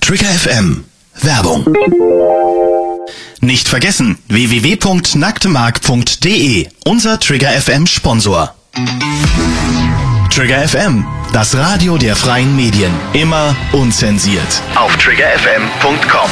Trigger FM. Werbung. Nicht vergessen, www.nacktemark.de, unser Trigger FM Sponsor. Trigger FM, das Radio der freien Medien. Immer unzensiert. Auf triggerfm.com.